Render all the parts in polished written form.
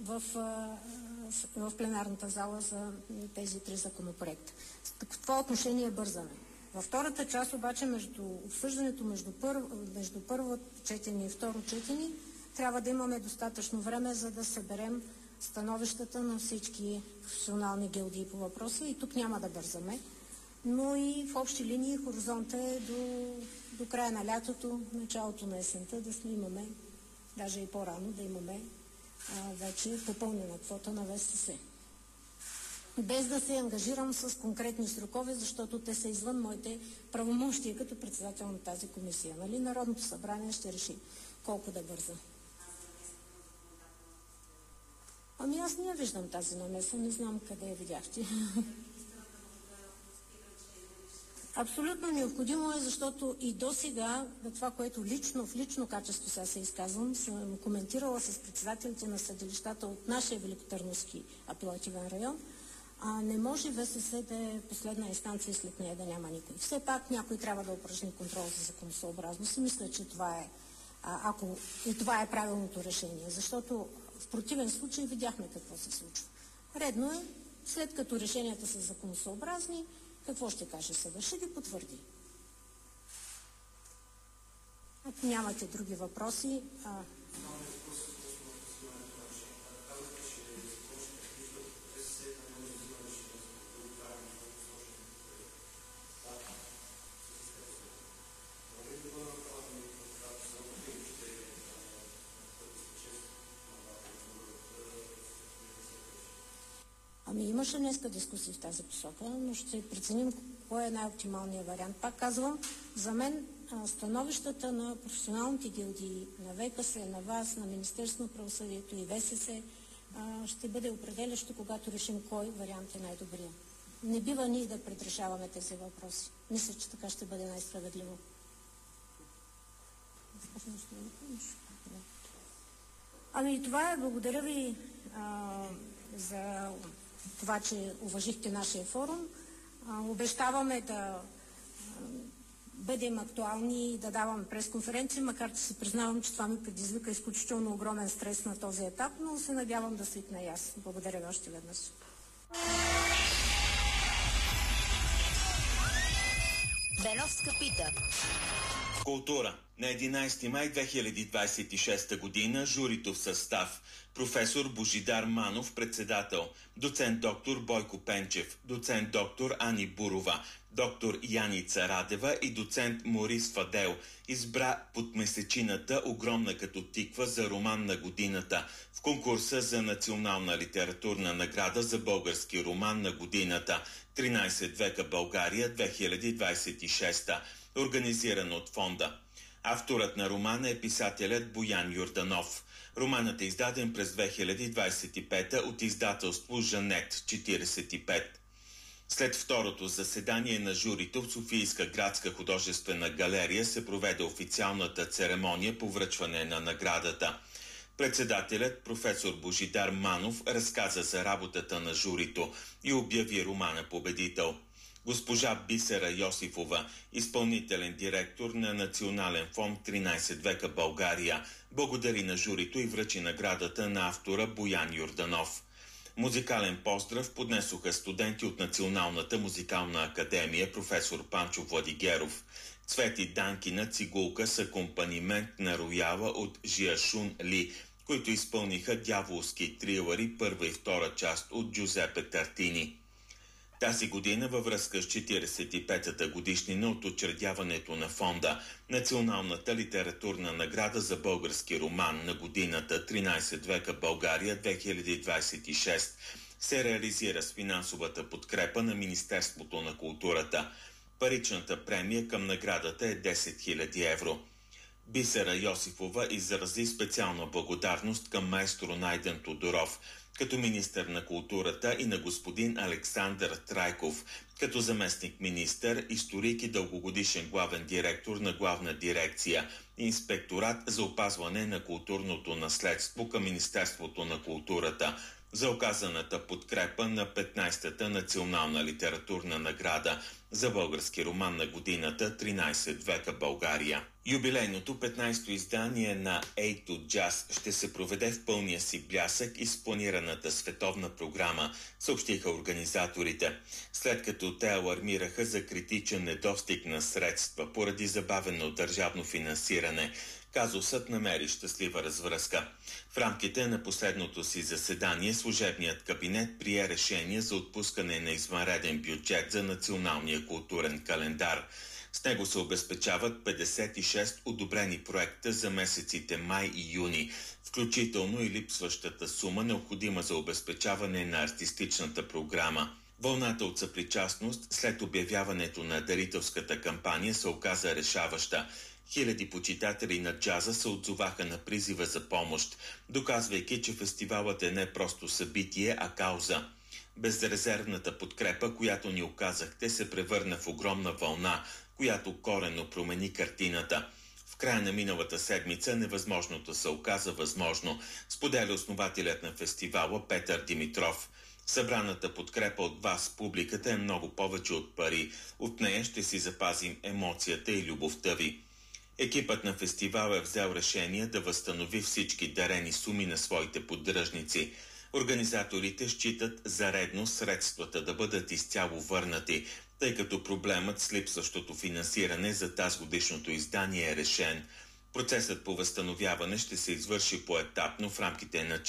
в пленарната зала за тези 3 законопроекта. В това отношение бързаме. Във втората част обаче, между обсъждането между първо четене и второ четене, трябва да имаме достатъчно време, за да съберем становищата на всички професионални гилдии по въпроса и тук няма да бързаме. Но и в общи линии хоризонта е до края на лятото, началото на есента да имаме, даже и по-рано, да имаме вече попълнена квота на ВСС. Без да се ангажирам с конкретни срокове, защото те са извън моите правомощия като председател на тази комисия. Нали? Народното събрание ще реши колко да бърза. Ами аз не виждам тази намеса, не знам къде я видяхте. Абсолютно необходимо е, защото и до сега, това, което в лично качество сега се изказвам, съм коментирала с председателите на съдилищата от нашия Великотърновски апелативен район, не може ВСС да е последна инстанция, след нея да няма никой. Все пак някой трябва да упражни контрол за законосъобразност и мисля, че това е, това е правилното решение, защото в противен случай видяхме какво се случва. Редно е, след като решенията са законосъобразни, какво ще каже съда? Ще ги потвърди. Ако нямате други въпроси... Имаше днеска дискусии в тази посока, но ще преценим кой е най-оптималният вариант. Пак казвам, за мен становищата на професионалните гилдии, на ВКС, на вас, на Министерството на правосъдието и ВСС ще бъде определящо, когато решим кой вариант е най-добрия. Не бива ние да предрешаваме тези въпроси. Мисля, че така ще бъде най-справедливо. Ами това е. Благодаря ви за това, че уважихте нашия форум. Обещаваме да бъдем актуални и да даваме пресконференции, макар че си признавам, че това ми предизвика изключително огромен стрес на този етап, но се надявам да свикна и аз. Благодаря ви още веднъж. Беновска пита. Култура. На 11 май 2026 година журито в състав: професор Божидар Манов, председател, доцент доктор Бойко Пенчев, доцент доктор Ани Бурова, доктор Яница Радева и доцент Морис Фадел избра под месечината "Огромна като тиква" за роман на годината в конкурса за национална литературна награда за български роман на годината 13 века България 2026, организиран от фонда. Авторът на романа е писателят Боян Йорданов. Романът е издаден през 2025 от издателство Жанет 45. След второто заседание на журито в Софийска градска художествена галерия се проведе официалната церемония по връчване на наградата. Председателят професор Божидар Манов разказа за работата на журито и обяви романа победител. Госпожа Бисера Йосифова, изпълнителен директор на Национален фонд 13 века България, благодари на журито и връчи наградата на автора Боян Йорданов. Музикален поздрав поднесоха студенти от Националната музикална академия, професор Панчо Владигеров. Цвети Данкина цигулка с акомпанимент на рояла от Жиашун Ли, които изпълниха дяволски трилъри, първа и втора част от Джузепе Тартини. Тази година, във връзка с 45-та годишнина от учредяването на фонда, Националната литературна награда за български роман на годината 13 века България 2026 се реализира с финансовата подкрепа на Министерството на културата. Паричната премия към наградата е 10 000 евро. Бисера Йосифова изрази специална благодарност към маестро Найден Тодоров, като министър на културата, и на господин Александър Трайков, като заместник-министър, историк и дългогодишен главен директор на Главна дирекция Инспекторат за опазване на културното наследство към Министерството на културата, за оказаната подкрепа на 15-та национална литературна награда за български роман на годината 13 века България. Юбилейното 15-то издание на A to Jazz ще се проведе в пълния си блясък и с планираната световна програма, съобщиха организаторите, след като те алармираха за критичен недостиг на средства поради забавено държавно финансиране. Казусът намери щастлива развръзка. В рамките на последното си заседание служебният кабинет прие решение за отпускане на извънреден бюджет за националния културен календар. С него се обезпечават 56 одобрени проекта за месеците май и юни, включително и липсващата сума, необходима за обезпечаване на артистичната програма. Вълната от съпричастност след обявяването на дарителската кампания се оказа решаваща. Хиляди почитатели на джаза се отзоваха на призива за помощ, доказвайки, че фестивалът е не просто събитие, а кауза. Безрезервната подкрепа, която ни оказахте, се превърна в огромна вълна, която коренно промени картината. В края на миналата седмица невъзможното се оказа възможно, споделя основателят на фестивала Петър Димитров. Събраната подкрепа от вас, публиката, е много повече от пари. От нея ще си запазим емоцията и любовта ви. Екипът на фестивала е взел решение да възстанови всички дарени суми на своите поддръжници. Организаторите считат за редно средствата да бъдат изцяло върнати, тъй като проблемът с липсващото финансиране за тазгодишното издание е решен. Процесът по възстановяване ще се извърши поетапно в рамките на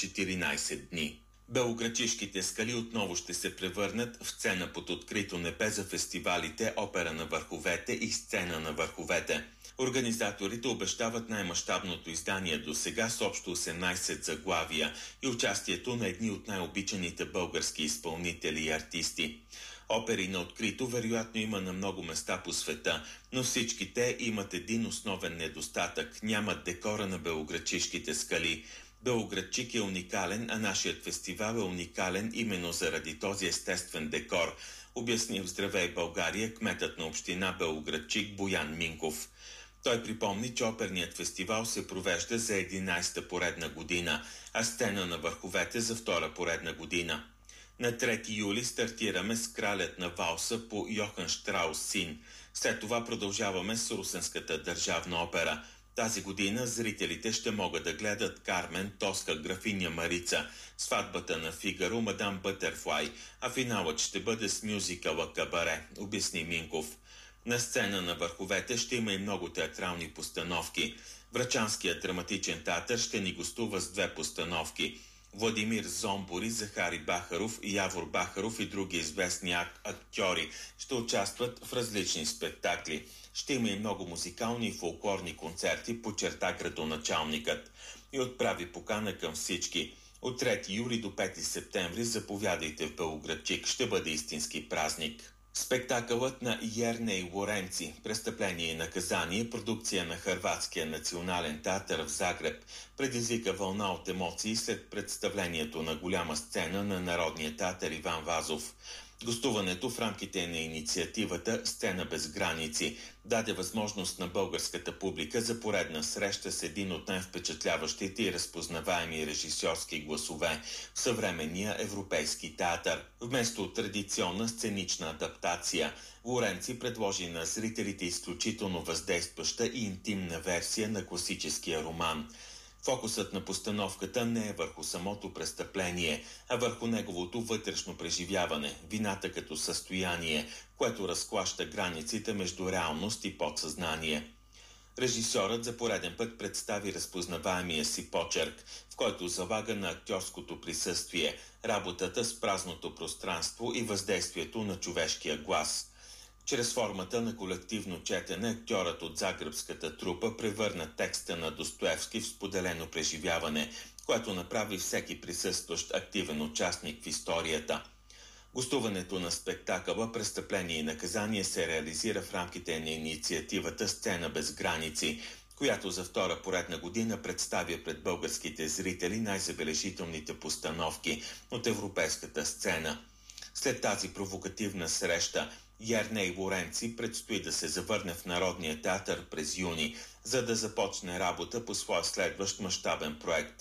14 дни. Белоградчишките скали отново ще се превърнат в сцена под открито небе за фестивалите Опера на върховете и Сцена на върховете. Организаторите обещават най-мащабното издание до сега с общо 18 заглавия и участието на едни от най-обичаните български изпълнители и артисти. Опери на открито вероятно има на много места по света, но всички те имат един основен недостатък – нямат декора на Белоградчишките скали. Белоградчик е уникален, а нашият фестивал е уникален именно заради този естествен декор, обясни в Здравей България кметът на община Белоградчик Боян Минков. Той припомни, че оперният фестивал се провежда за 11-та поредна година, а Сцена на върховете за втора поредна година. На 3 юли стартираме с Кралят на валса по Йохан Штраус Син. След това продължаваме с Русенската държавна опера. Тази година зрителите ще могат да гледат Кармен, Тоска, Графиня Марица, Сватбата на Фигаро, Мадам Бътърфлай, а финалът ще бъде с мюзикъла Кабаре, обясни Минков. На Сцена на върховете ще има и много театрални постановки. Врачанският драматичен театър ще ни гостува с 2 постановки. Владимир Зомбори, Захари Бахаров, Явор Бахаров и други известни актьори ще участват в различни спектакли. Ще има и много музикални и фолклорни концерти, подчерта градоначалникът и отправи покана към всички. От 3 юли до 5 септември заповядайте в Белоградчик, ще бъде истински празник. Спектакълът на Ерней Лоренци «Престъпление и наказание», продукция на Хърватския национален театър в Загреб, предизвика вълна от емоции след представлението на голяма сцена на Народния театър Иван Вазов. Гостуването в рамките на инициативата «Сцена без граници» даде възможност на българската публика за поредна среща с един от най-впечатляващите и разпознаваеми режисьорски гласове в съвременния европейски театър. Вместо традиционна сценична адаптация, Лоренци предложи на зрителите изключително въздействаща и интимна версия на класическия роман. Фокусът на постановката не е върху самото престъпление, а върху неговото вътрешно преживяване, вината като състояние, което разклаща границите между реалност и подсъзнание. Режисьорът за пореден път представи разпознаваемия си почерк, в който залага на актьорското присъствие, работата с празното пространство и въздействието на човешкия глас. Чрез формата на колективно четене, актьорът от загребската трупа превърна текста на Достоевски в споделено преживяване, което направи всеки присъстващ активен участник в историята. Гостуването на спектакъла «Престъпление и наказание» се реализира в рамките на инициативата «Сцена без граници», която за втора поредна година представя пред българските зрители най-забележителните постановки от европейската сцена. След тази провокативна среща, Ерней Лоренци предстои да се завърне в Народния театър през юни, за да започне работа по своя следващ мащабен проект.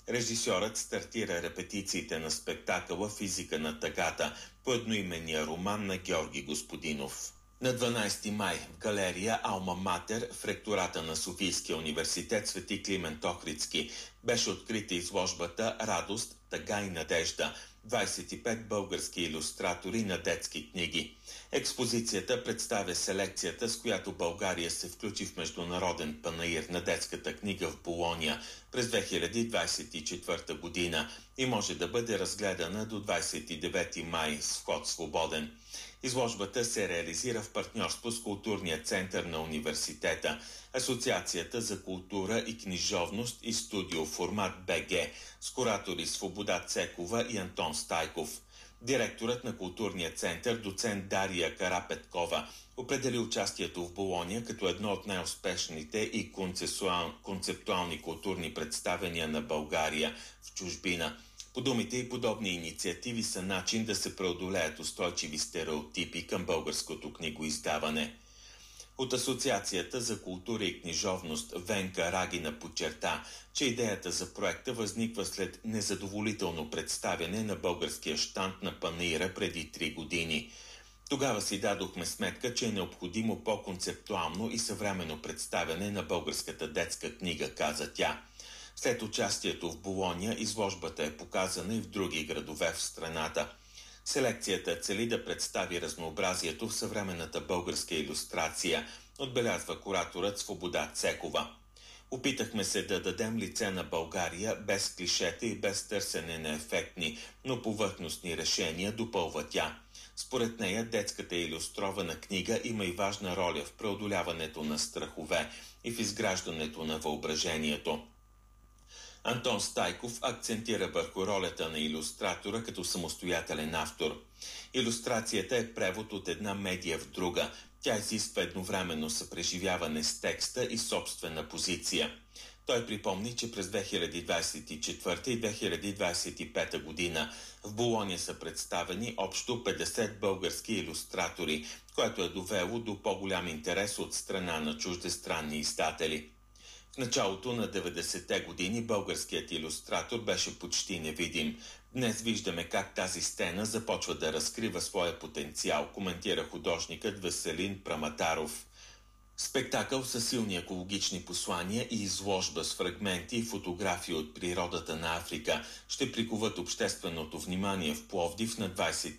Режисьорът стартира репетициите на спектакъла «Физика на тъгата» по едноименния роман на Георги Господинов. На 12 май в галерия Алма Матер в ректората на Софийския университет Свети Климент Охридски беше открита изложбата «Радост, тъга и надежда» 25 български илюстратори на детски книги. Експозицията представя селекцията, с която България се включи в международен панаир на детската книга в Болония през 2024 година и може да бъде разгледана до 29 май с вход свободен. Изложбата се реализира в партньорство с Културния център на университета, Асоциацията за култура и книжовност и студио Формат БГ с куратори Свобода Цекова и Антон Стайков. Директорът на Културния център, доцент Дария Карапеткова, определи участието в Болония като едно от най-успешните и концептуални културни представения на България в чужбина. По думите и подобни инициативи са начин да се преодолеят устойчиви стереотипи към българското книгоиздаване. От Асоциацията за култура и книжовност Венка Рагина подчерта, че идеята за проекта възниква след незадоволително представяне на българския щанд на панаира преди 3 години. Тогава си дадохме сметка, че е необходимо по-концептуално и съвременно представяне на българската детска книга, каза тя. След участието в Болония, изложбата е показана и в други градове в страната. Селекцията цели да представи разнообразието в съвременната българска илюстрация, отбелязва кураторът Свобода Цекова. Опитахме се да дадем лице на България без клишета и без търсене на ефектни, но повърхностни решения, допълва тя. Според нея, детската илюстрована книга има и важна роля в преодоляването на страхове и в изграждането на въображението. Антон Стайков акцентира върху ролята на илюстратора като самостоятелен автор. Илюстрацията е превод от една медия в друга. Тя изисква едновременно съпреживяване с текста и собствена позиция. Той припомни, че през 2024 и 2025 година в Болония са представени общо 50 български илюстратори, което е довело до по-голям интерес от страна на чуждестранни издатели. В началото на 90-те години българският илюстратор беше почти невидим. Днес виждаме как тази сцена започва да разкрива своя потенциал, коментира художникът Веселин Праматаров. Спектакъл с силни екологични послания и изложба с фрагменти и фотографии от природата на Африка ще прикуват общественото внимание в Пловдив на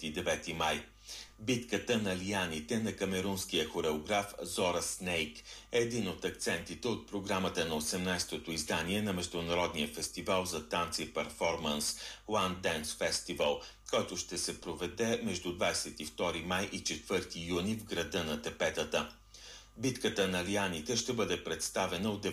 29 май. Битката на лияните на камерунския хореограф Зора Снейк е един от акцентите от програмата на 18-то издание на Международния фестивал за танци и перформанс One Dance Festival, който ще се проведе между 22 май и 4 юни в града на Тепетата. Битката на лияните ще бъде представена от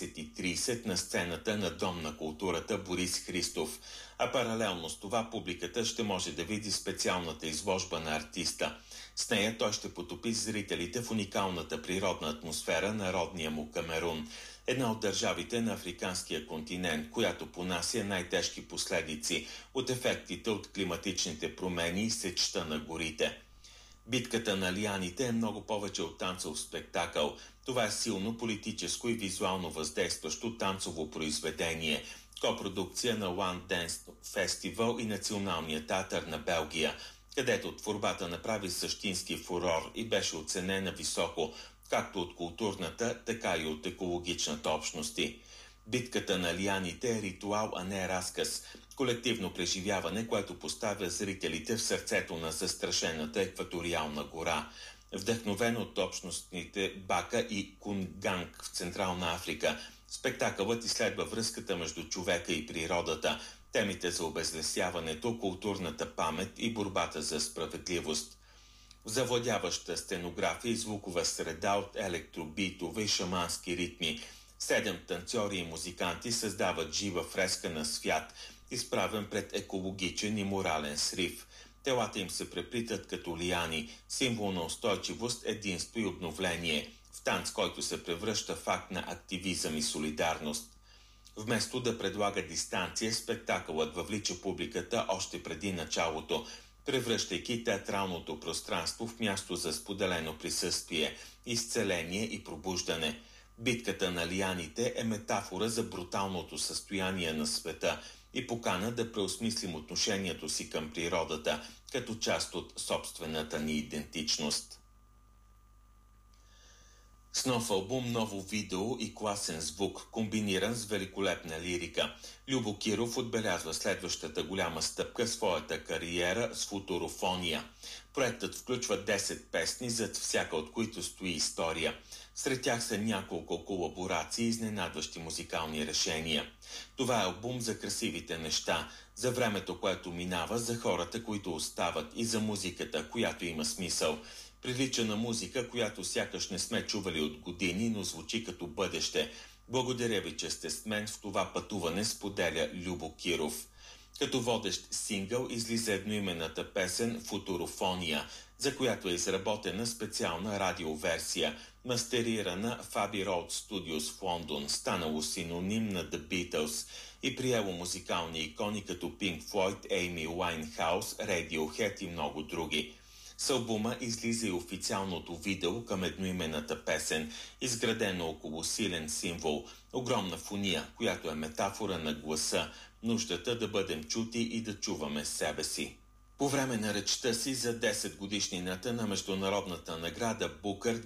19:30 на сцената на Дом на културата Борис Христов, а паралелно с това публиката ще може да види специалната изложба на артиста. С нея той ще потопи зрителите в уникалната природна атмосфера на родния му Камерун, една от държавите на африканския континент, която понася най-тежки последици от ефектите от климатичните промени и сечта на горите. Битката на лияните е много повече от танцов спектакъл. Това е силно политическо и визуално въздействащо танцово произведение, копродукция на One Dance Festival и Националния театър на Белгия, където творбата направи същински фурор и беше оценена високо, както от културната, така и от екологичната общности. Битката на лияните е ритуал, а не разказ. Колективно преживяване, което поставя зрителите в сърцето на застрашената екваториална гора. Вдъхновен от общностните Бака и Кунганг в Централна Африка, спектакълът изследва връзката между човека и природата, темите за обезлесяването, културната памет и борбата за справедливост. В завладяваща сценография и звукова среда от електробитове и шамански ритми, 7 танцори и музиканти създават жива фреска на свят, изправен пред екологичен и морален срив. Телата им се преплитат като лияни, символ на устойчивост, единство и обновление, в танц, който се превръща в акт на активизъм и солидарност. Вместо да предлага дистанция, спектакълът въвлича публиката още преди началото, превръщайки театралното пространство в място за споделено присъствие, изцеление и пробуждане. Битката на лияните е метафора за бруталното състояние на света и покана да преосмислим отношението си към природата като част от собствената ни идентичност. С нов албум, ново видео и класен звук, комбиниран с великолепна лирика, Любо Киров отбелязва следващата голяма стъпка в своята кариера с Футурофония. Проектът включва 10 песни, зад всяка от които стои история. Сред тях са няколко колаборации и изненадващи музикални решения. Това е албум за красивите неща, за времето, което минава, за хората, които остават и за музиката, която има смисъл. Прилича на музика, която сякаш не сме чували от години, но звучи като бъдеще. Благодаря ви, че сте с мен в това пътуване, споделя Любо Киров. Като водещ сингъл излиза едноименната песен «Футурофония», за която е изработена специална радиоверсия, мастерирана в Abbey Road Studios в Лондон, станало синоним на The Beatles и приело музикални икони като Pink Floyd, Amy Winehouse, Radiohead и много други. С албума излиза и официалното видео към едноименната песен, изградено около силен символ, огромна фония, която е метафора на гласа, нуждата да бъдем чути и да чуваме себе си. По време на речта си за 10 годишнината на международната награда Букър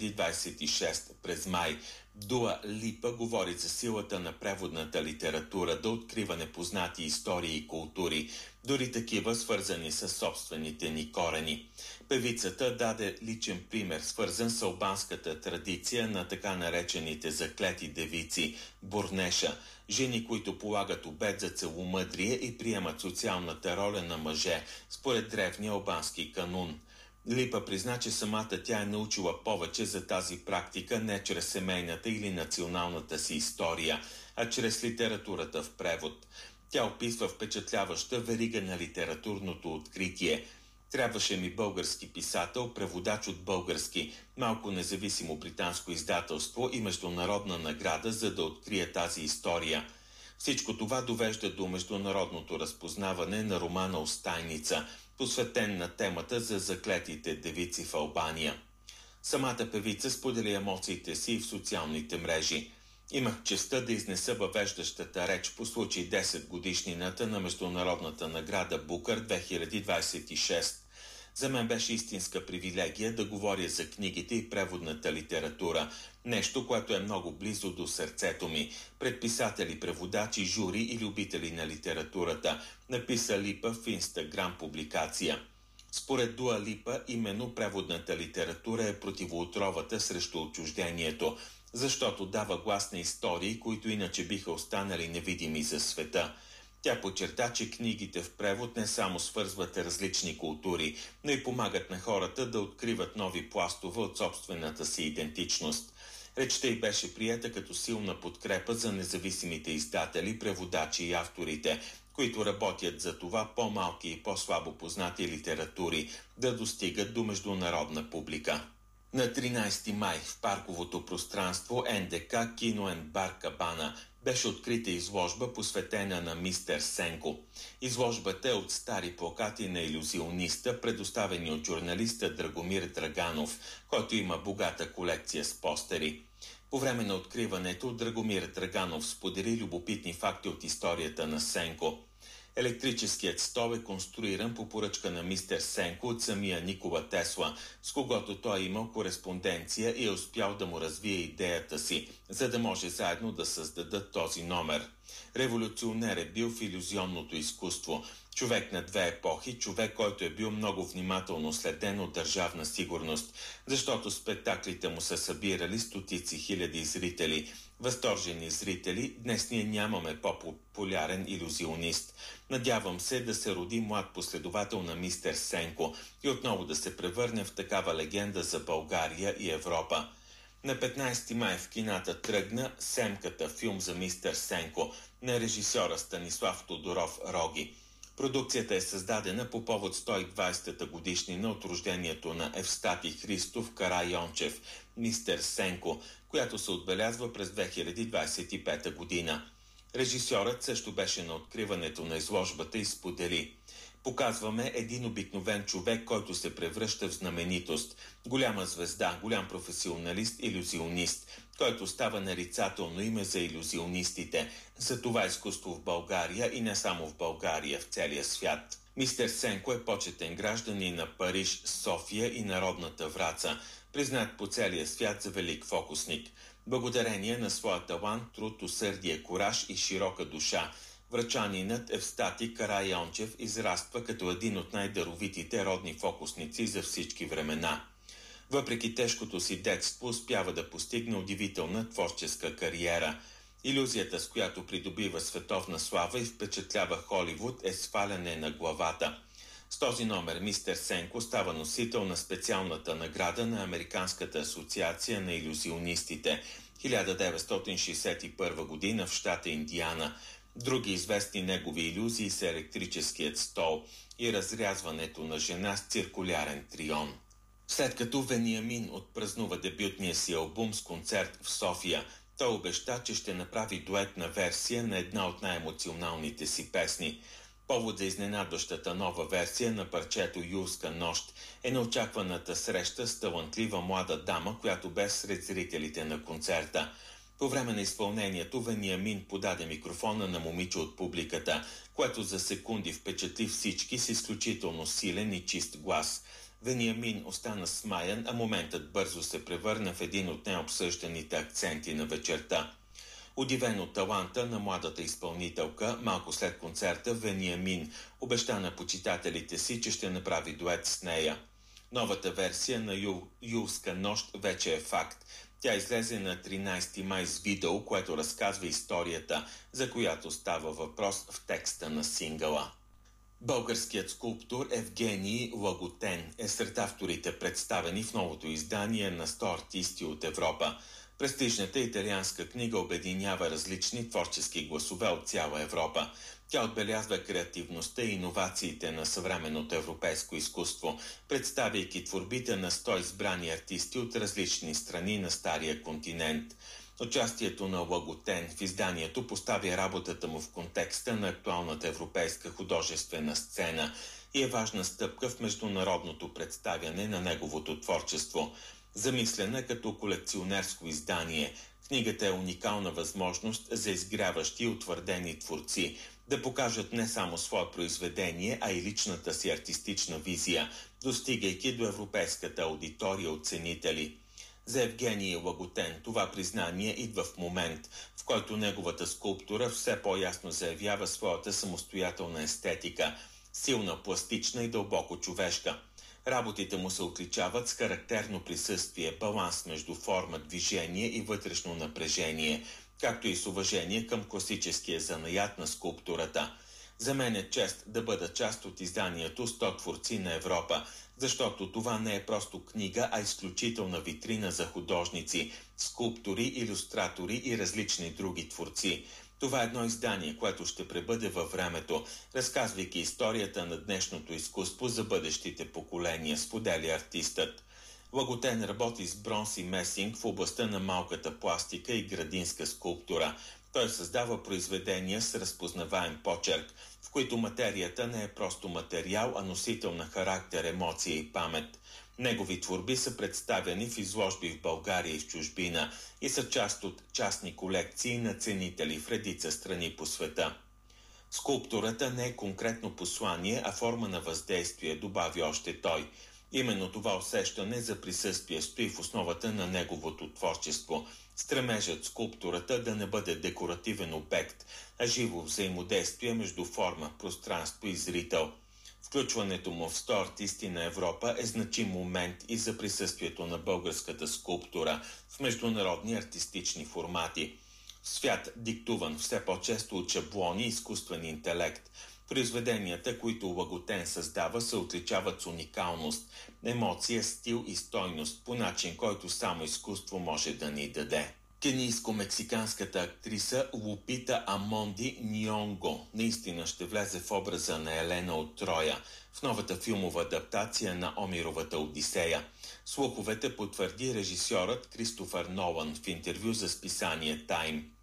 2026 през май, Дуа Липа говори за силата на преводната литература да открива непознати истории и култури, дори такива свързани с собствените ни корени. Певицата даде личен пример, свързан с албанската традиция на така наречените заклети девици – бурнеша, жени, които полагат обет за целомъдрие и приемат социалната роля на мъже, според древния албански канун. Липа призна, че самата тя е научила повече за тази практика не чрез семейната или националната си история, а чрез литературата в превод. Тя описва впечатляваща верига на литературното откритие. Трябваше ми български писател, преводач от български, малко независимо британско издателство и международна награда, за да открие тази история. Всичко това довежда до международното разпознаване на романа «Остайница», посветен на темата за заклетите девици в Албания. Самата певица сподели емоциите си в социалните мрежи. Имах честта да изнеса въвеждащата реч по случай 10 годишнината на международната награда Букър 2026. За мен беше истинска привилегия да говоря за книгите и преводната литература, нещо, което е много близо до сърцето ми, пред писатели, преводачи, жури и любители на литературата, написа Липа в Инстаграм публикация. Според Дуа Липа, именно преводната литература е противоотровата срещу отчуждението, защото дава глас на истории, които иначе биха останали невидими за света. Тя подчерта, че книгите в превод не само свързват различни култури, но и помагат на хората да откриват нови пластове от собствената си идентичност. Речта й беше приета като силна подкрепа за независимите издатели, преводачи и авторите, които работят за това по-малки и по-слабо познати литератури да достигат до международна публика. На 13 май в парковото пространство НДК Кино & Бар Кабана беше открита изложба, посветена на мистер Сенко. Изложбата е от стари плакати на илюзиониста, предоставени от журналиста Драгомир Драганов, който има богата колекция с постери. По време на откриването Драгомир Драганов сподели любопитни факти от историята на Сенко. Електрическият стол е конструиран по поръчка на мистер Сенко от самия Никола Тесла, с когото той е имал кореспонденция и е успял да му развие идеята си, за да може заедно да създадат този номер. Революционер е бил в илюзионното изкуство. Човек на две епохи, човек, който е бил много внимателно следен от Държавна сигурност, защото спектаклите му са събирали стотици хиляди зрители. Възторжени зрители, днес ние нямаме по-популярен илюзионист. Надявам се да се роди млад последовател на мистер Сенко и отново да се превърне в такава легенда за България и Европа. На 15 май в кината тръгна Семката, филм за мистер Сенко, на режисьора Станислав Тодоров Роги. Продукцията е създадена по повод 120-та годишнина от рождението на Евстати Христов Карайончев, мистер Сенко, която се отбелязва през 2025 година. Режисьорът също беше на откриването на изложбата и сподели: "Показваме един обикновен човек, който се превръща в знаменитост, голяма звезда, голям професионалист, илюзионист, който става нарицателно име за илюзионистите, за това изкуство в България и не само в България, в целия свят." Мистер Сенко е почетен гражданин на Париж, София и народната Враца, признат по целия свят за велик фокусник. Благодарение на своя талант, труд, усърдие, кураж и широка душа, врачанинът Евстати Карайончев израства като един от най-даровитите родни фокусници за всички времена. Въпреки тежкото си детство, успява да постигне удивителна творческа кариера. Илюзията, с която придобива световна слава и впечатлява Холивуд, е сваляне на главата. С този номер мистер Сенко става носител на специалната награда на Американската асоциация на илюзионистите 1961 година в щата Индиана. Други известни негови илюзии са електрическият стол и разрязването на жена с циркулярен трион. След като Вениамин отпразнува дебютния си албум с концерт в София, той обеща, че ще направи дуетна версия на една от най-емоционалните си песни. Повод за изненадващата нова версия на парчето "Юлска нощ" е неочакваната среща с талантлива млада дама, която бе сред зрителите на концерта. По време на изпълнението Вениамин подаде микрофона на момиче от публиката, което за секунди впечатли всички с изключително силен и чист глас. Вениамин остана смаян, а моментът бързо се превърна в един от най-обсъжданите акценти на вечерта. Удивен от таланта на младата изпълнителка, малко след концерта Вениамин обеща на почитателите си, че ще направи дует с нея. Новата версия на "Юлска нощ" вече е факт. Тя излезе на 13 май с видео, което разказва историята, за която става въпрос в текста на сингъла. Българският скулптор Евгений Лагутен е сред авторите, представени в новото издание на 100 артисти от Европа. Престижната италианска книга обединява различни творчески гласове от цяла Европа. Тя отбелязва креативността и иновациите на съвременното европейско изкуство, представяйки творбите на 100 избрани артисти от различни страни на Стария континент. Участието на Лагутен в изданието поставя работата му в контекста на актуалната европейска художествена сцена и е важна стъпка в международното представяне на неговото творчество. Замислена като колекционерско издание, книгата е уникална възможност за изгряващи и утвърдени творци да покажат не само свое произведение, а и личната си артистична визия, достигайки до европейската аудитория оценители. За Евгений Лагутен това признание идва в момент, в който неговата скулптура все по-ясно заявява своята самостоятелна естетика, силна, пластична и дълбоко човешка. Работите му се отличават с характерно присъствие, баланс между форма, движение и вътрешно напрежение, както и с уважение към класическия занаят на скулптурата. За мен е чест да бъда част от изданието "100 творци на Европа", защото това не е просто книга, а изключителна витрина за художници, скулптори, илюстратори и различни други творци. Това е едно издание, което ще пребъде във времето, разказвайки историята на днешното изкуство за бъдещите поколения, споделя артистът. Лагутен работи с бронз и месинг в областта на малката пластика и градинска скулптура. Той създава произведения с разпознаваем почерк, в които материята не е просто материал, а носител на характер, емоция и памет. Негови творби са представени в изложби в България и в чужбина и са част от частни колекции на ценители в редица страни по света. Скулптурата не е конкретно послание, а форма на въздействие, добави още той. Именно това усещане за присъствие стои в основата на неговото творчество. Стремежът скулптурата да не бъде декоративен обект, а живо взаимодействие между форма, пространство и зрител. Включването му в 100 артисти на Европа е значим момент и за присъствието на българската скулптура в международни артистични формати. В свят, диктуван все по-често от шаблони и изкуствен интелект, произведенията, които Лагутен създава, се отличават с уникалност, емоция, стил и стойност, по начин, който само изкуство може да ни даде. Кенийско-мексиканската актриса Лупита Амонди Нионго наистина ще влезе в образа на Елена от Троя в новата филмова адаптация на Омировата Одисея. Слуховете потвърди режисьорът Кристофър Нолан в интервю за списание Time.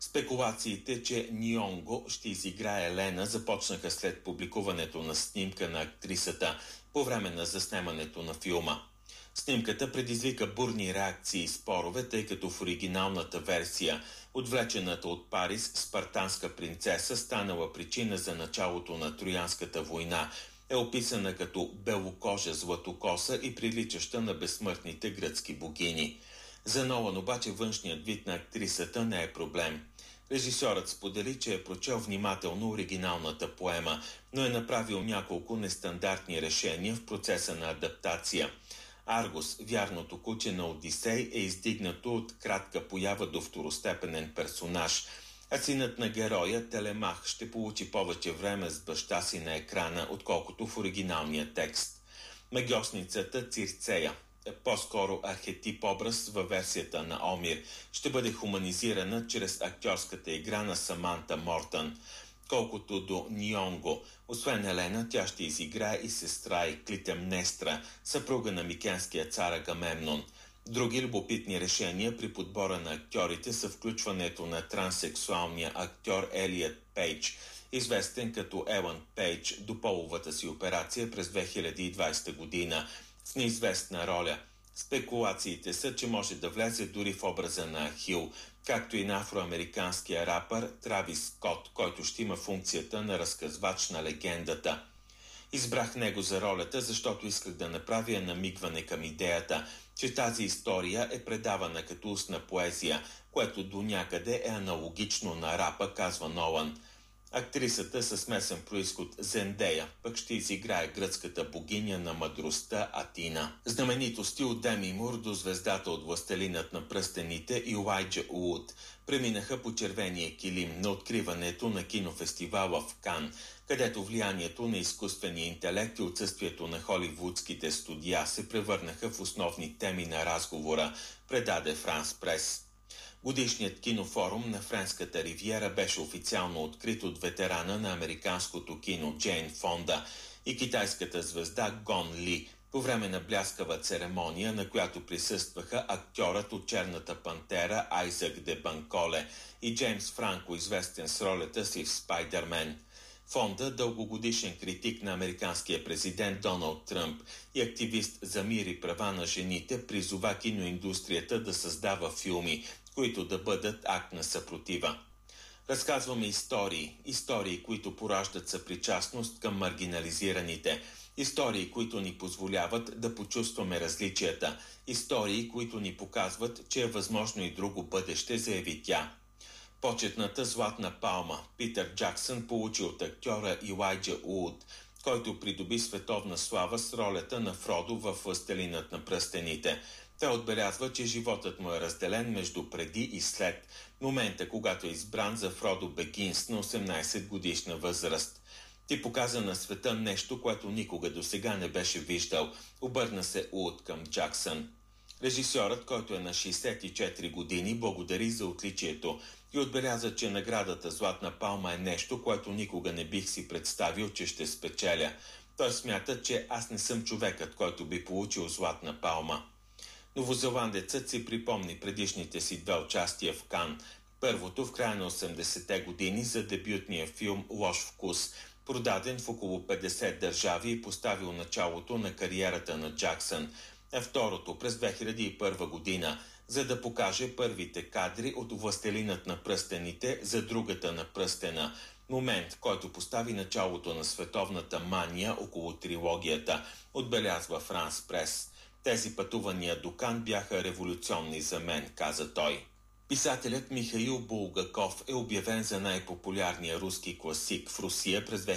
Спекулациите, че Нионго ще изиграе Елена, започнаха след публикуването на снимка на актрисата по време на заснемането на филма. Снимката предизвика бурни реакции и спорове, тъй като в оригиналната версия отвлечената от Парис спартанска принцеса, станала причина за началото на Троянската война, е описана като белокожа златокоса и приличаща на безсмъртните гръцки богини. За Нолан обаче външният вид на актрисата не е проблем. Режисьорът сподели, че е прочел внимателно оригиналната поема, но е направил няколко нестандартни решения в процеса на адаптация. Аргос, вярното куче на Одисей, е издигнато от кратка поява до второстепенен персонаж, а синът на героя, Телемах, ще получи повече време с баща си на екрана, отколкото в оригиналния текст. Магьосницата Цирцея, по-скоро архетип образ във версията на Омир, ще бъде хуманизирана чрез актьорската игра на Саманта Мортън. Колкото до Нионго, освен Елена, тя ще изиграе и сестра и Клитемнестра, съпруга на микенския цар Агамемнон. Други любопитни решения при подбора на актьорите са включването на транссексуалния актьор Елиот Пейдж, известен като Елън Пейдж, до половата си операция през 2020 година, в неизвестна роля. Спекулациите са, че може да влезе дори в образа на Ахил, както и на афроамериканския рапър Травис Скот, който ще има функцията на разказвач на легендата. Избрах него за ролята, защото исках да направя намигване към идеята, че тази история е предавана като устна поезия, което до някъде е аналогично на рапа, казва Нолан. Актрисата със смесен произход Зендея пък ще изиграе гръцката богиня на мъдростта Атина. Знаменитости от Деми Мур до звездата от Властелинът на пръстените Илайджа Уд преминаха по червения килим на откриването на кинофестивала в Кан, където влиянието на изкуствения интелект и отсъствието на холивудските студия се превърнаха в основни теми на разговора, предаде Франс Прес. Годишният кинофорум на Френската ривиера беше официално открит от ветерана на американското кино Джейн Фонда и китайската звезда Гон Ли по време на бляскава церемония, на която присъстваха актьорът от Черната пантера Айзак де Банколе и Джеймс Франко, известен с ролята си в Спайдермен. Фонда, дългогодишен критик на американския президент Доналд Тръмп и активист за мир и права на жените, призова киноиндустрията да създава филми, които да бъдат акт на съпротива. Разказваме истории, които пораждат съпричастност към маргинализираните, истории, които ни позволяват да почувстваме различията, истории, които ни показват, че е възможно и друго бъдеще, заяви тя. Почетната златна палма Питър Джаксън получи от актьора Илайджа Уд, който придоби световна слава с ролята на Фродо във Властелинът на пръстените. Той отбелязва, че животът му е разделен между преди и след момента, когато е избран за Фродо Бегинс на 18 годишна възраст. Ти показа на света нещо, което никога досега не беше виждал, обърна се Уд към Джаксън. Режисьорът, който е на 64 години, благодари за отличието и отбеляза, че наградата Златна палма е нещо, което никога не бих си представил, че ще спечеля. Той смята, че аз не съм човекът, който би получил Златна палма. Новозеландецът си припомни предишните си две участия в Кан. Първото в края на 80-те години за дебютния филм «Лош вкус», продаден в около 50 държави и поставил началото на кариерата на Джаксън, а второто през 2001 година, за да покаже първите кадри от Властелинът на пръстените за другата на пръстена, момент, който постави началото на световната мания около трилогията, отбелязва Франс Прес. Тези пътувания до Кан бяха революционни за мен, каза той. Писателят Михаил Булгаков е обявен за най-популярния руски класик в Русия през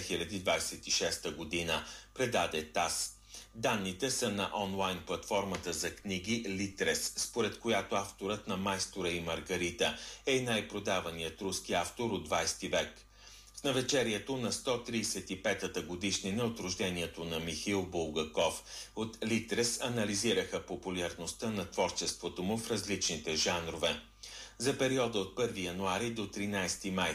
2026 година, предаде ТАСС. Данните са на онлайн платформата за книги Литрес, според която авторът на Майстора и Маргарита е и най-продаваният руски автор от 20 век. В навечерието на 135-та годишнина от рождението на Михаил Булгаков от Литрес анализираха популярността на творчеството му в различните жанрове. За периода от 1 януари до 13 май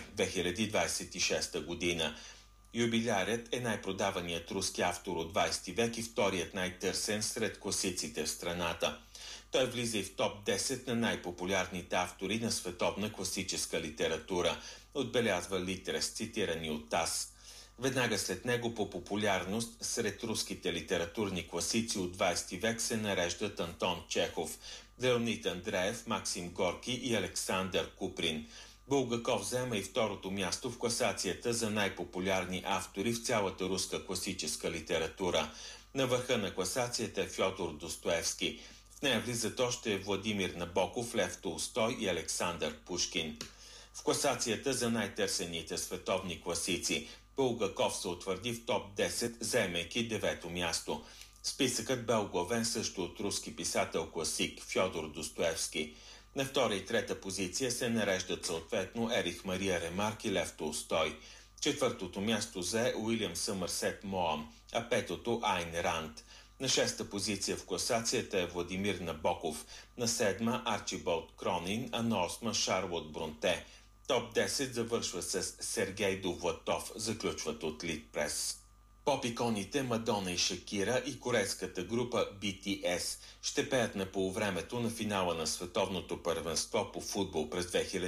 2026 година юбилярът е най-продаваният руски автор от 20 век и вторият най-търсен сред класиците в страната. Той влиза и в топ 10 на най-популярните автори на световна класическа литература, отбелязва Литрес, цитирани от ТАСС. Веднага след него по популярност сред руските литературни класици от 20 век се нареждат Антон Чехов, Леонид Андреев, Максим Горки и Александър Куприн. Булгаков взема и второто място в класацията за най-популярни автори в цялата руска класическа литература. На върха на класацията е Фьодор Достоевски. В нея влизат още Владимир Набоков, Лев Толстой и Александър Пушкин. В класацията за най-търсените световни класици Булгаков се утвърди в топ 10, заемайки 9-то място. Списъкът бе оглавен също от руски писател-класик Фьодор Достоевски. На втора и трета позиция се нареждат съответно Ерих Мария Ремарк и Лев Толстой. Четвъртото място зае Уилям Съмърсет Моъм, а петото Айн Ранд. На шеста позиция в класацията е Владимир Набоков, на седма Арчибалд Кронин, а на осма Шарлот Бронте. Топ 10 завършва с Сергей Довлатов, заключват от Литпрес. Поп-иконите Мадона и Шакира и корейската група BTS ще пеят на полувремето на финала на световното първенство по футбол през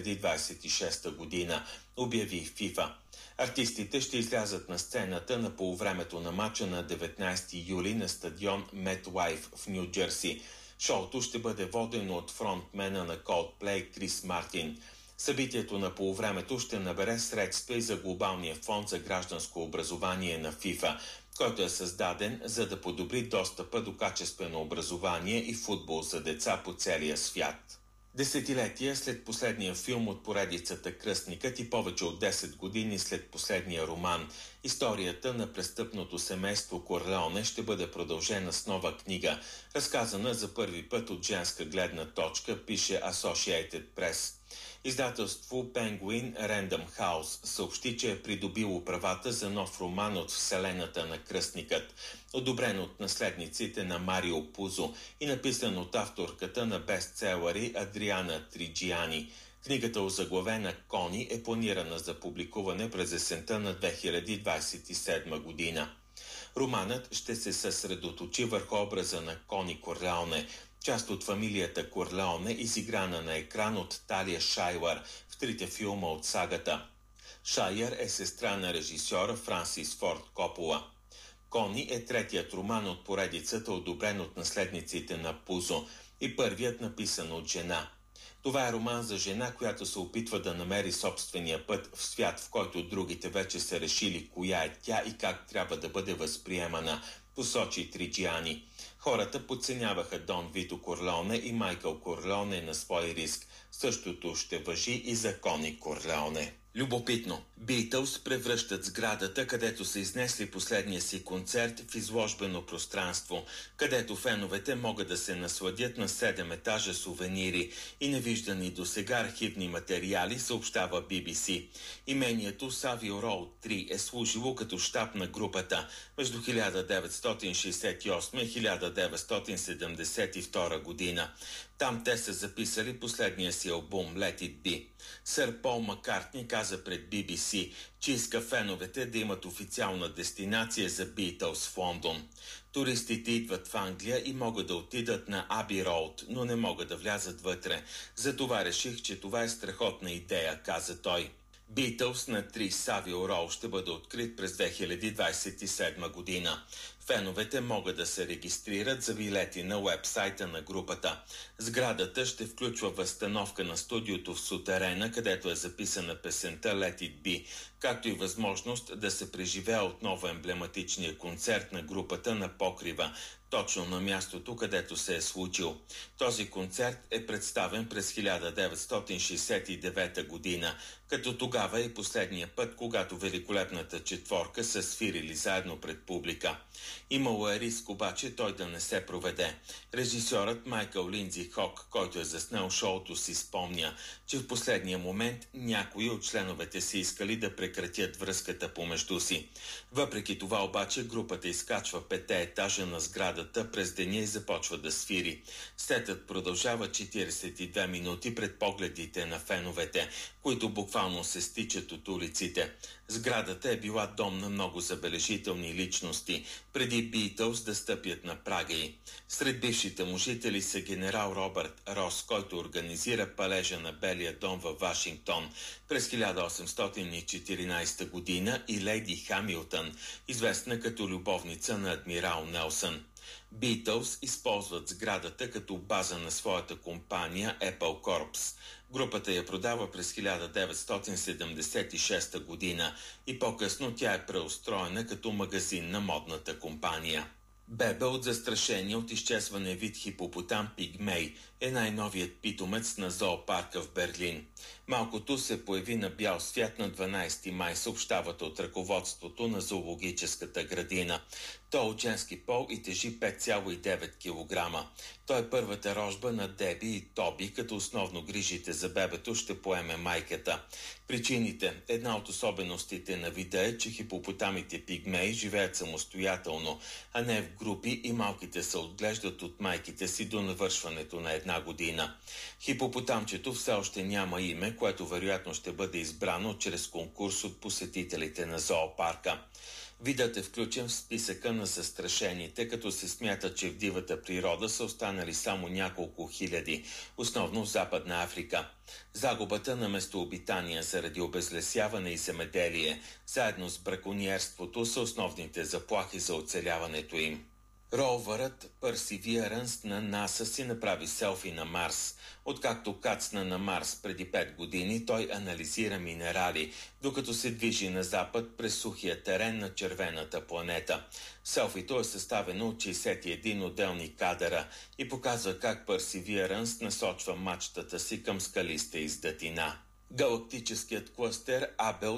2026 година, обяви FIFA. Артистите ще излязат на сцената на полувремето на мача на 19 юли на стадион MetLife в Ню Джерси. Шоуто ще бъде водено от фронтмена на Coldplay Крис Мартин. Събитието на полувремето ще набере средства и за глобалния фонд за гражданско образование на FIFA, който е създаден за да подобри достъпа до качествено образование и футбол за деца по целия свят. Десетилетия след последния филм от поредицата Кръстникът и повече от 10 години след последния роман, историята на престъпното семейство Корлеоне ще бъде продължена с нова книга, разказана за първи път от женска гледна точка, пише Associated Press. Издателство Penguin Random House съобщи, че е придобило правата за нов роман от вселената на Кръстникът, одобрен от наследниците на Марио Пузо и написан от авторката на бестселъри Адриана Триджиани. Книгата, озаглавена Кони, е планирана за публикуване през есента на 2027 година. Романът ще се съсредоточи върху образа на Кони Корлеоне, част от фамилията Корлеоне, изиграна на екран от Талия Шайлър в трите филма от сагата. Шайър е сестра на режисьора Франсис Форд Копола. Кони е третият роман от поредицата, одобрен от наследниците на Пузо, и първият написан от жена. Това е роман за жена, която се опитва да намери собствения път в свят, в който другите вече са решили коя е тя и как трябва да бъде възприемана, посочи Триджиани. Хората подценяваха Дон Вито Корлеоне и Майкъл Корлеоне на свой риск. Същото ще важи и за Кони Корлеоне. Любопитно. Beatles превръщат сградата, където са изнесли последния си концерт, в изложбено пространство, където феновете могат да се насладят на 7 етажа сувенири и невиждани досега архивни материали, съобщава BBC. Имението Savile Row 3 е служило като щаб на групата между 1968 и 1972 година. Там те са записали последния си албум Let It Be. Сър Пол Маккартни каза пред BBC, че иска феновете да имат официална дестинация за Beatles в Лондон. Туристите идват в Англия и могат да отидат на Аби Роуд, но не могат да влязат вътре. Затова реших, че това е страхотна идея, каза той. Beatles на 3 Savile Row ще бъде открит през 2027 година. Феновете могат да се регистрират за билети на уебсайта на групата. Сградата ще включва възстановка на студиото в сутерена, където е записана песента Let It Be, както и възможност да се преживее отново емблематичния концерт на групата на покрива, точно на мястото, където се е случил. Този концерт е представен през 1969 година, като тогава е последния път, когато великолепната четворка са свирили заедно пред публика. Имало е риск обаче той да не се проведе. Режисьорът Майкъл Линдзи Хок, който е заснел шоуто, си спомня, че в последния момент някои от членовете си искали да прекратят връзката помежду си. Въпреки това обаче групата изкачва 5 етажа на сградата през деня и започва да свири. Сетът продължава 42 минути пред погледите на феновете, които буквално се стичат от улиците. Сградата е била дом на много забележителни личности, преди Битълс да стъпят на прага й. Сред бившите му жители са генерал Робърт Рос, който организира палежа на Белия дом във Вашингтон през 1814 година, и леди Хамилтън, известна като любовница на адмирал Нелсън. Битълс използват сградата като база на своята компания Apple Corps. Групата я продава през 1976 година и по-късно тя е преустроена като магазин на модната компания. Бебе от застрашение от изчезване вид хипопотам пигмей е най-новият питомец на зоопарка в Берлин. Малкото се появи на бял свят на 12 май, съобщават от ръководството на зоологическата градина. Той е от женски пол и тежи 5,9 кг. Той е първата рожба на Деби и Тоби, като основно грижите за бебето ще поеме майката. Причините. Една от особеностите на вида е, че хипопотамите пигмеи живеят самостоятелно, а не в групи, и малките се отглеждат от майките си до навършването на 1 година. Хипопотамчето все още няма име, което вероятно ще бъде избрано чрез конкурс от посетителите на зоопарка. Видът е включен в списъка на застрашените, като се смята, че в дивата природа са останали само няколко хиляди, основно в Западна Африка. Загубата на местообитания заради обезлесяване и земеделие, заедно с бракониерството, са основните заплахи за оцеляването им. Ровърът Perseverance на НАСА си направи селфи на Марс. Откакто кацна на Марс преди 5 години, той анализира минерали, докато се движи на запад през сухия терен на червената планета. Селфито е съставено от 61 отделни кадъра и показва как Perseverance насочва мачтата си към скалиста издатина. Галактическият клъстер Абел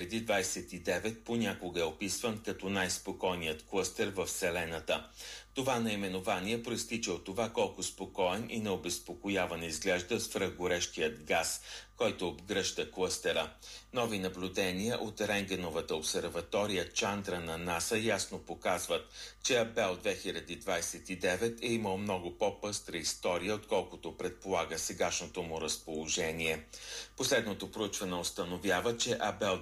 2029 понякога е описван като най-спокойният клъстер във Вселената. Това наименование проистича от това колко спокоен и необезпокояван изглежда свръхгорещият газ, който обгръща клъстера. Нови наблюдения от рентгеновата обсерватория Чандра на НАСА ясно показват, че Абел 2029 е имал много по-пъстра история, отколкото предполага сегашното му разположение. Последното проучване установява, че Абел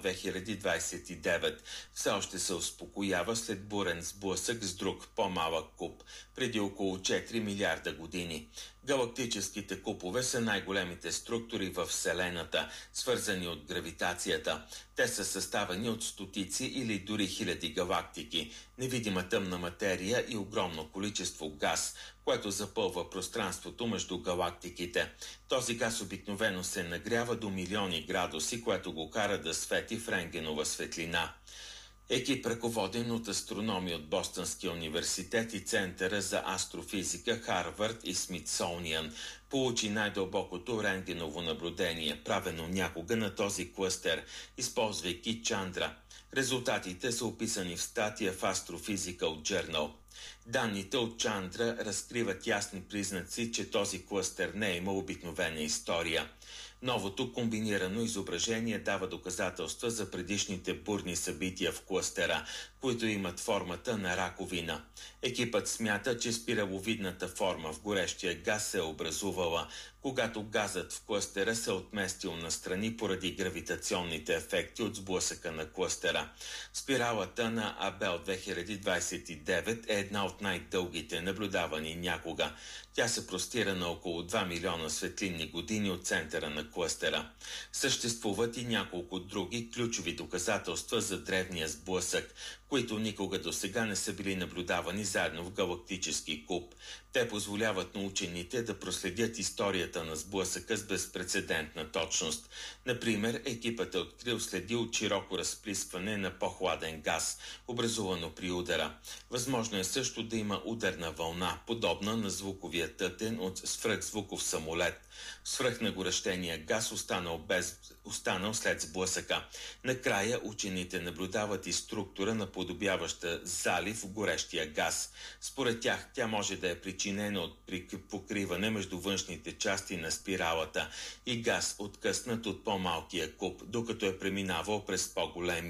2029 все още се успокоява след бурен сблъсък с друг по-малък куп преди около 4 милиарда години. Галактическите купове са най-големите структури в Вселената, свързани от гравитацията. Те са съставени от стотици или дори хиляди галактики, невидима тъмна материя и огромно количество газ, което запълва пространството между галактиките. Този газ обикновено се нагрява до милиони градуси, което го кара да свети в рентгенова светлина. Екип, ръководен от астрономи от Бостонския университет и Центъра за астрофизика Харвард и Смитсониан, получи най-дълбокото рентгеново наблюдение, правено някога на този клъстер, използвайки Чандра. Резултатите са описани в статия в Astrophysical Journal. Данните от Чандра разкриват ясни признаци, че този клъстер не е имал обикновена история. Новото комбинирано изображение дава доказателства за предишните бурни събития в клъстера, които имат формата на раковина. Екипът смята, че спираловидната форма в горещия газ се е образувала, когато газът в клъстера се отместил настрани поради гравитационните ефекти от сблъсъка на клъстера. Спиралата на Абел 2029 е една от най-дългите, наблюдавани някога. Тя се простира на около 2 милиона светлинни години от центъра на клъстера. Съществуват и няколко други ключови доказателства за древния сблъсък, които никога до сега не са били наблюдавани заедно в галактически куп. Те позволяват на учените да проследят историята на сблъсъка с безпрецедентна точност. Например, екипът е открил следи от широко разплискване на по-хладен газ, образувано при удара. Възможно е също да има ударна вълна, подобна на звуковия тътен от свръхзвуков самолет. Свръхнагорещения газ останал след сблъсъка. Накрая учените наблюдават и структура, наподобяваща залив в горещия газ. Според тях тя може да е причинена от покриване между външните части на спиралата и газ, откъснат от по-малкия куп, докато е преминавал през по-големия.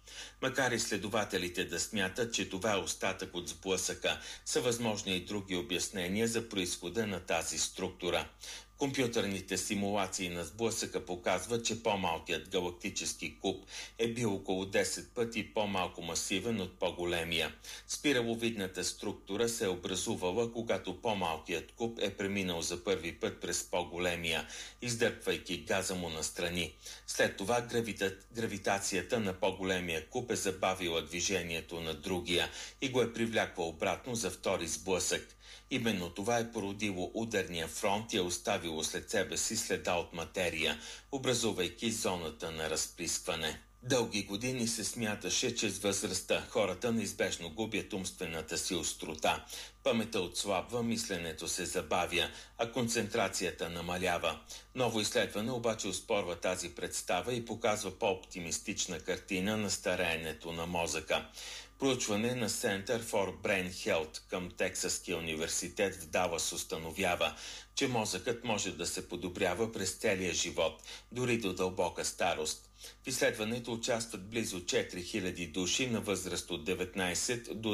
Макар изследователите да смятат, че това е остатък от сблъсъка, са възможни и други обяснения за произхода на тази структура. Компютърните симулации на сблъсъка показват, че по-малкият галактически куп е бил около 10 пъти по-малко масивен от по-големия. Спираловидната структура се е образувала, когато по-малкият куп е преминал за първи път през по-големия, издърпвайки газа му настрани. След това гравитацията на по-големия куп е забавила движението на другия и го е привлякла обратно за втори сблъсък. Именно това е породило ударния фронт и е оставило след себе си следа от материя, образувайки зоната на разплискване. Дълги години се смяташе, че с възрастта хората неизбежно губят умствената си острота. Паметта отслабва, мисленето се забавя, а концентрацията намалява. Ново изследване обаче оспорва тази представа и показва по-оптимистична картина на стареенето на мозъка. Проучване на Center for Brain Health към Тексаския университет в Далас установява, че мозъкът може да се подобрява през целия живот, дори до дълбока старост. В изследването участват близо 4000 души на възраст от 19 до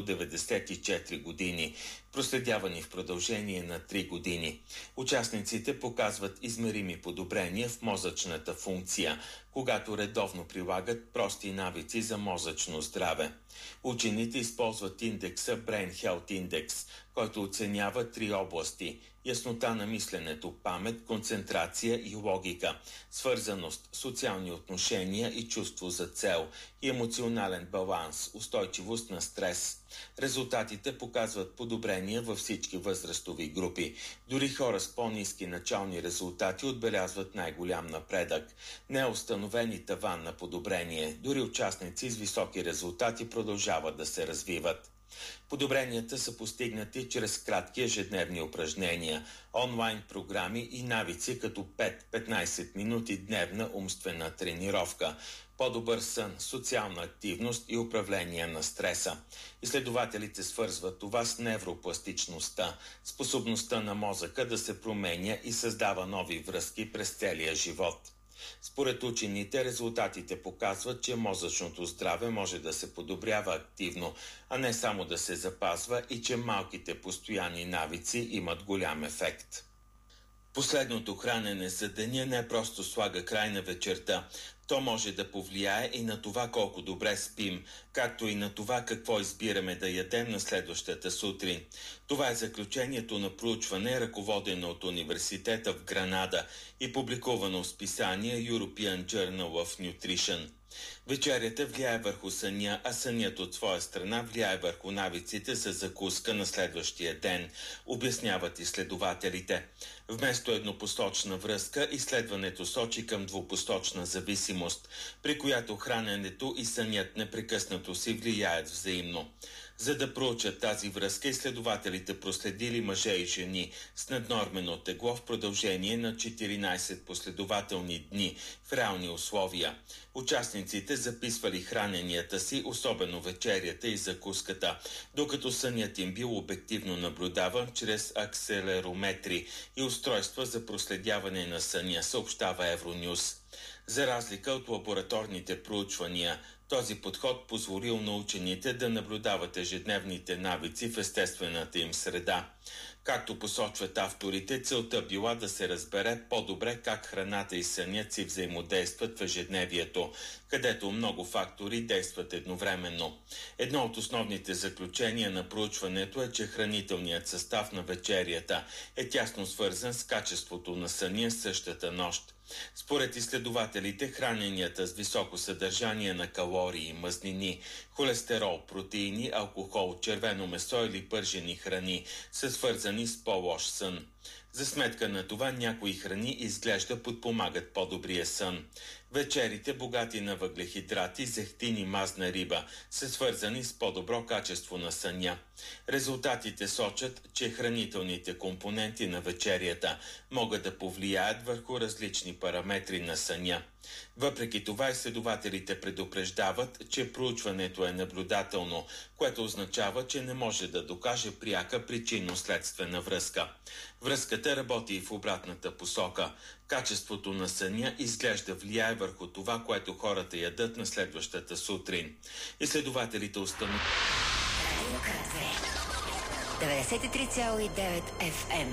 94 години, проследявани в продължение на 3 години. Участниците показват измерими подобрения в мозъчната функция, когато редовно прилагат прости навици за мозъчно здраве. Учените използват индекса Brain Health Index, който оценява 3 области – яснота на мисленето, памет, концентрация и логика, свързаност, социални отношения и чувство за цел, и емоционален баланс, устойчивост на стрес. Резултатите показват подобрения във всички възрастови групи. Дори хора с по-ниски начални резултати отбелязват най-голям напредък. Не е установен и таван на подобрение. Дори участници с високи резултати продължават да се развиват. Подобренията са постигнати чрез кратки ежедневни упражнения, онлайн програми и навици като 5-15 минути дневна умствена тренировка, по-добър сън, социална активност и управление на стреса. Изследователите свързват това с невропластичността, способността на мозъка да се променя и създава нови връзки през целия живот. Според учените, резултатите показват, че мозъчното здраве може да се подобрява активно, а не само да се запазва, и че малките постоянни навици имат голям ефект. Последното хранене за деня не просто слага край на вечерта. То може да повлияе и на това колко добре спим, както и на това какво избираме да ядем на следващата сутрин. Това е заключението на проучване, ръководено от университета в Гранада и публикувано в списание European Journal of Nutrition. Вечерята влияе върху съня, а сънят от своя страна влияе върху навиците за закуска на следващия ден, обясняват изследователите. Вместо еднопосочна връзка, изследването сочи към двупосочна зависимост, при която храненето и сънят непрекъснато си влияят взаимно. За да проучат тази връзка, изследователите проследили мъже и жени с наднормено тегло в продължение на 14 последователни дни в реални условия. Участниците записвали храненията си, особено вечерята и закуската, докато сънят им бил обективно наблюдаван чрез акселерометри и устройства за проследяване на съня, съобщава Евронюс. За разлика от лабораторните проучвания, този подход позволил на учените да наблюдават ежедневните навици в естествената им среда. Както посочват авторите, целта била да се разбере по-добре как храната и сънят си взаимодействат в ежедневието, където много фактори действат едновременно. Едно от основните заключения на проучването е, че хранителният състав на вечерята е тясно свързан с качеството на съня същата нощ. Според изследователите, храненията с високо съдържание на калории, мазнини, холестерол, протеини, алкохол, червено месо или пържени храни са свързани с по-лош сън. За сметка на това някои храни изглежда подпомагат по-добрия сън. Вечерите, богати на въглехидрати, зехтин и мазна риба, са свързани с по-добро качество на съня. Резултатите сочат, че хранителните компоненти на вечерята могат да повлияят върху различни параметри на съня. Въпреки това, изследователите предупреждават, че проучването е наблюдателно, което означава, че не може да докаже пряка причинно-следствена връзка. Връзката работи и в обратната посока. Качеството на съня изглежда влияе върху това, което хората ядат на следващата сутрин. Изследователите установят 93,9 FM.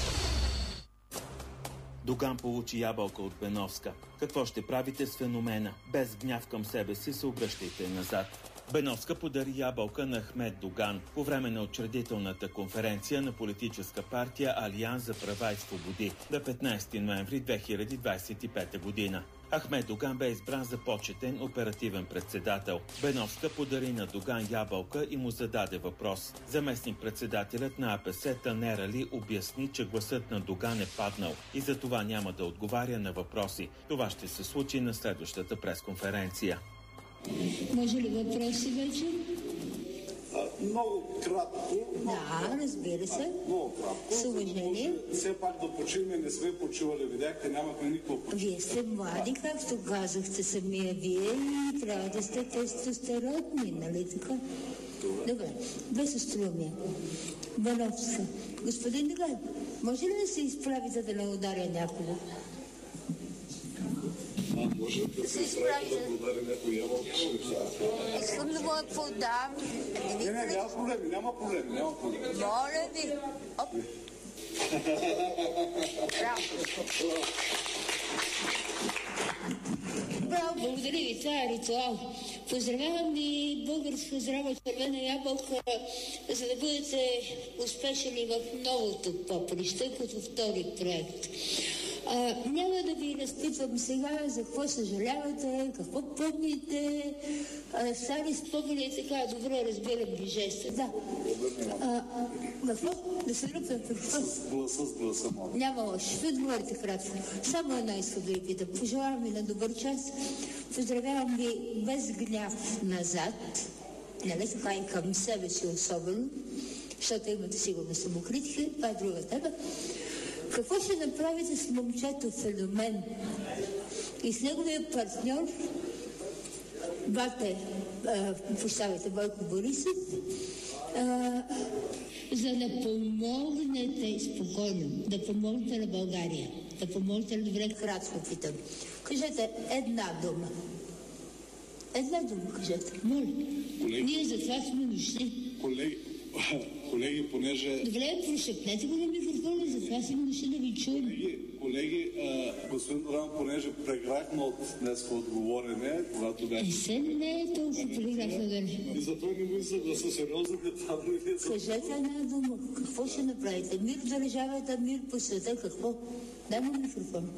Доган получи ябълка от Беновска. Какво ще правите с феномена? Без гняв към себе си се обръщайте назад. Беновска подари ябълка на Ахмед Доган по време на учредителната конференция на политическа партия Алианс за права и свободи на 15 ноември 2025 година. Ахмед Доган бе избран за почетен оперативен председател. Беновска подари на Доган ябълка и му зададе въпрос. Заместник-председателят на АПС Танер Али обясни, че гласът на Доган е паднал и за това няма да отговаря на въпроси. Това ще се случи на следващата пресконференция. Може ли въпроси вече? Много кратко. Да, разбира се. Много кратко. С уважение. Все пак да почиваме, не сме почивали, видяхте, нямахме никакво почиване. Вие сте млади, както казахте самия вие, и трябва да сте тестостеронни, нали така? Добре, без остроумие. Беновска. Господин Доган, може ли да се изправите да не ударя някого? Може да се изправи да удари някой ябълка. Искам да му я подам. Няма проблеми, няма проблеми. Моля ви. Оп. Браво, благодаря ви, това е ритуал. Поздравявам и българска здрава червена ябълка, за да бъдете успешни в новото поприще, като втори проект. Няма да ви разпитвам сега за какво съжалявате, какво помните, стари спомени така, добре разбирам ви жеста. Да. Какво? Да се ръпнем какво? С гласа, моля. Няма лошо. Ще отговорите кратко. Само една искам да ви питам. Пожелавам ви на добър час. Поздравявам ви без гняв назад. Нали така и към себе си особено, защото имате сигурно самокритика. Това е друга тема. Какво ще направите с момчето Феномен и с неговия партньор, Бойко Борисов, за да помогнете спокойно, да помогнете на България, да помогнете на добре, кратко питам. Кажете една дума. Една дума кажете. Моля. Ние за това сме дошли. Колеги, понеже... Добре, прошепнете го на микрофона, за това сме дошли да ви чуем. Колеги, господин Доган, понеже преграхме от днес отговорене, когато бяхме... Не е толкова преграхме да не. И затова не мисля да са сериозни това не е... Кажете една дума. Какво ще направите? Мир в държавата, мир по света, какво? Дай му микрофон.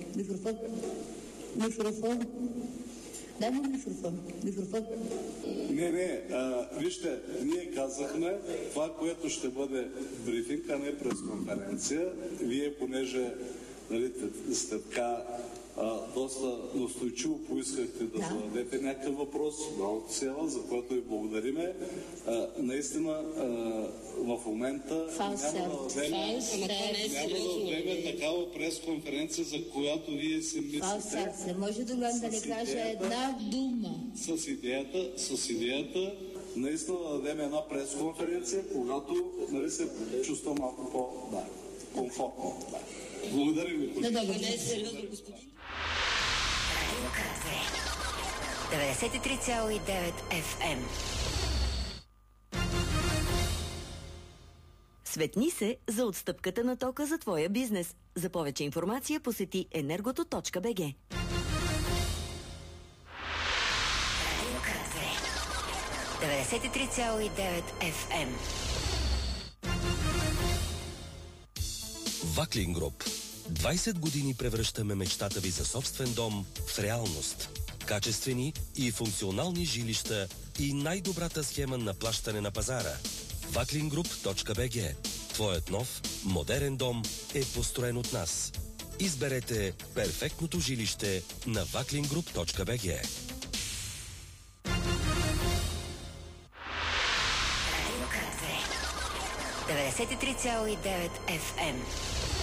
Дай му микрофон. Не, вижте, ние казахме това, което ще бъде брифинг, а не пресконференция. Вие, понеже сте така доста настойчиво поискахте да зададете някакъв въпрос, много цела, за което ви благодариме. Наистина, в момента няма да дадем такава пресконференция, за която вие си мислите. Не може Доган да не каже една дума. С идеята наистина да дадем една пресконференция, когато се чувства малко по-комфортно. Благодаря ви. Да, добре. 93,9 FM. Светни се за отстъпката на тока за твоя бизнес. За повече информация посети energoto.bg. 93,9 FM. Ваклин Груп. 20 години превръщаме мечтата ви за собствен дом в реалност. Качествени и функционални жилища и най-добрата схема на плащане на пазара. Vaklingroup.bg. Твоят нов, модерен дом е построен от нас. Изберете перфектното жилище на Vaklingroup.bg. – 93,9 FM.